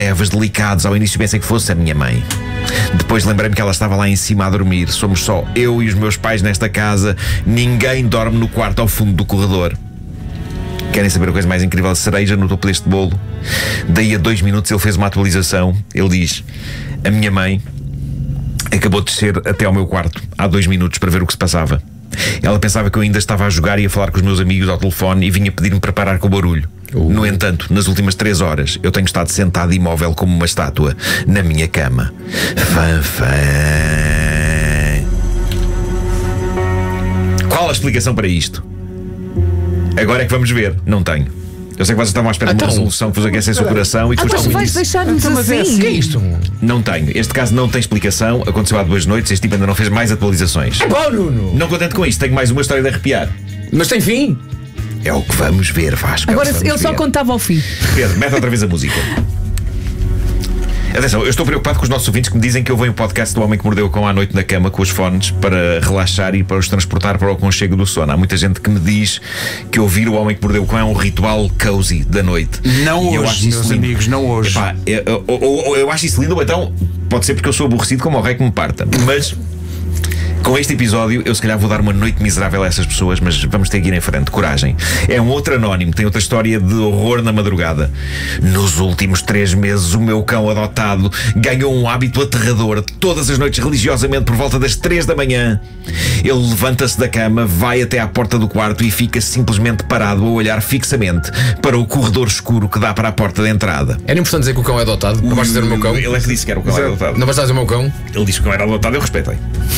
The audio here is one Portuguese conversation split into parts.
ervas delicados. Ao início pensei que fosse a minha mãe. Depois lembrei-me que ela estava lá em cima a dormir. Somos só eu e os meus pais nesta casa. Ninguém dorme no quarto ao fundo do corredor. Querem saber a coisa mais incrível? A cereja no topo deste bolo. Daí a 2 minutos ele fez uma atualização. Ele diz: a minha mãe acabou de descer até ao meu quarto há 2 minutos para ver o que se passava. Ela pensava que eu ainda estava a jogar e a falar com os meus amigos ao telefone e vinha pedir-me para parar com o barulho. No entanto, nas últimas 3 horas eu tenho estado sentado imóvel como uma estátua na minha cama. Qual a explicação para isto? Agora é que vamos ver. Não tenho. Eu sei que vocês estavam à espera de uma resolução que vos aquecesse o coração e que Mas vais deixar-nos assim? O que é isto? Não tenho. Este caso não tem explicação. Aconteceu há 2 noites. Este tipo ainda não fez mais atualizações. Bom, Nuno! Não contente com isto, tenho mais uma história de arrepiar. Mas tem fim? É o que vamos ver, Vasco. Agora ele só contava ao fim. Pedro, mete outra vez a música. Atenção, eu estou preocupado com os nossos ouvintes que me dizem que eu venho o podcast do Homem que Mordeu o Cão à noite na cama com os fones para relaxar e para os transportar para o aconchego do sono. Há muita gente que me diz que ouvir o Homem que Mordeu o Cão é um ritual cozy da noite. Não E eu hoje, acho isso meus lindo. amigos, não hoje. Epá, eu acho isso lindo, ou então pode ser porque eu sou aborrecido como o rei que me parta. Mas com este episódio eu se calhar vou dar uma noite miserável a essas pessoas, mas vamos ter que ir em frente. Coragem. É um outro anónimo, tem outra história de horror na madrugada. Nos últimos 3 meses o meu cão adotado ganhou um hábito aterrador. Todas as noites, religiosamente, por volta das 3 da manhã, ele levanta-se da cama, vai até à porta do quarto e fica simplesmente parado a olhar fixamente para o corredor escuro que dá para a porta de entrada. Era importante dizer que o cão é adotado. Não basta dizer o meu cão. Ele é que disse que era o cão adotado. Não basta dizer o meu cão. Ele disse que não era adotado, eu respeitei.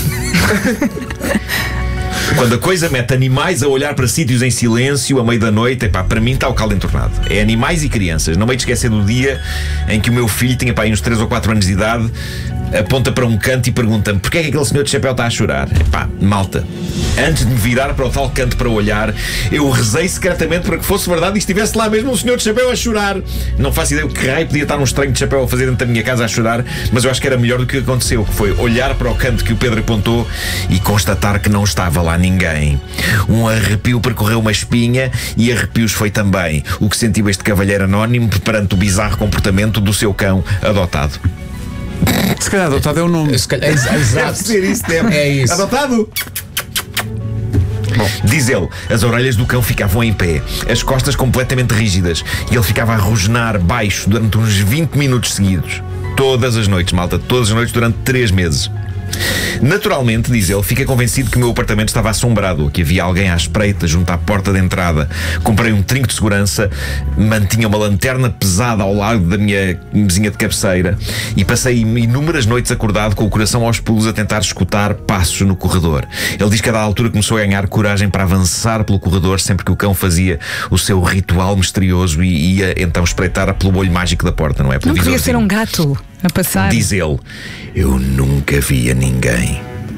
Quando a coisa mete animais a olhar para sítios em silêncio à meia da noite, epá, para mim está o caldo entornado. É animais e crianças. Não me esquecer do dia em que o meu filho tinha uns 3 ou 4 anos de idade, aponta para um canto e pergunta-me: porquê é que aquele senhor de chapéu está a chorar? Epá, malta, antes de me virar para o tal canto para olhar, eu rezei secretamente para que fosse verdade e estivesse lá mesmo um senhor de chapéu a chorar. Não faço ideia o que raio podia estar um estranho de chapéu a fazer dentro da minha casa a chorar, mas eu acho que era melhor do que aconteceu, que foi olhar para o canto que o Pedro apontou e constatar que não estava lá ninguém. Um arrepio percorreu uma espinha e arrepios foi também o que sentiu este cavalheiro anónimo perante o bizarro comportamento do seu cão adotado. Se calhar adotado é o nome. Se calhar, exato. Deve ser isso, deve. É isso. Adotado! Bom, diz ele, as orelhas do cão ficavam em pé, as costas completamente rígidas, e ele ficava a rosnar baixo durante uns 20 minutos seguidos. Todas as noites, malta, todas as noites durante 3 meses. Naturalmente, diz ele, fica convencido que o meu apartamento estava assombrado, que havia alguém à espreita junto à porta de entrada. Comprei um trinco de segurança, mantinha uma lanterna pesada ao lado da minha mesinha de cabeceira e passei inúmeras noites acordado com o coração aos pulos a tentar escutar passos no corredor. Ele diz que a dada altura começou a ganhar coragem para avançar pelo corredor sempre que o cão fazia o seu ritual misterioso e ia então espreitar pelo olho mágico da porta, não é? Não podia ser um gato a passar. Diz ele, eu nunca via ninguém.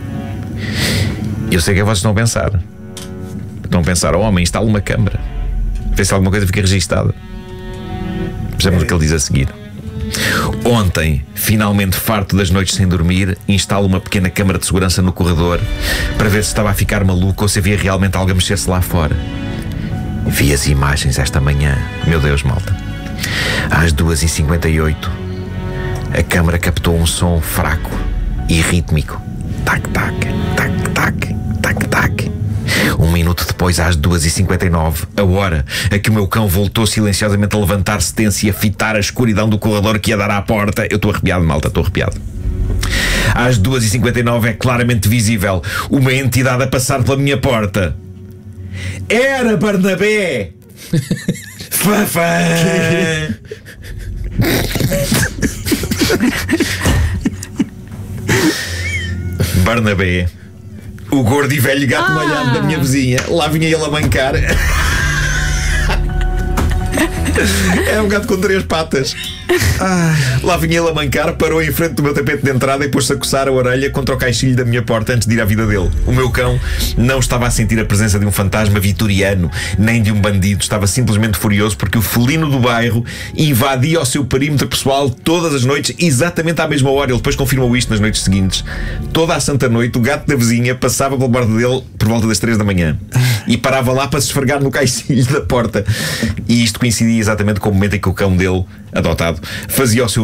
Eu sei o que é que vocês estão a pensar. Estão a pensar, oh, homem, instala uma câmara, vê se alguma coisa fica registada. Percebemos o que ele diz a seguir. Ontem, finalmente farto das noites sem dormir, instalo uma pequena câmara de segurança no corredor para ver se estava a ficar maluco ou se havia realmente alguém a mexer-se lá fora. Vi as imagens esta manhã. Meu Deus, malta. Às 2h58 a câmara captou um som fraco e rítmico. Tac-tac, tac-tac, tac-tac. 1 minuto depois, às 2h59, a hora a que o meu cão voltou silenciosamente a levantar-se tenso e a fitar a escuridão do corredor que ia dar à porta. Eu estou arrepiado, malta, estou arrepiado. Às 2h59 é claramente visível uma entidade a passar pela minha porta. Era Barnabé! Fafá! Barnabé, o gordo e velho gato malhado da minha vizinha. Lá vinha ele a mancar. Era um gato com 3 patas. Lá vinha ele a mancar, parou em frente do meu tapete de entrada e pôs-se a coçar a orelha contra o caixilho da minha porta antes de ir à vida dele. O meu cão não estava a sentir a presença de um fantasma vitoriano, nem de um bandido. Estava simplesmente furioso porque o felino do bairro invadia o seu perímetro pessoal todas as noites, exatamente à mesma hora. Ele depois confirmou isto nas noites seguintes. Toda a santa noite, o gato da vizinha passava pela borda dele por volta das 3 da manhã e parava lá para se esfregar no caixilho da porta. E isto coincidia exatamente com o momento em que o cão dele, adotado, fazia o seu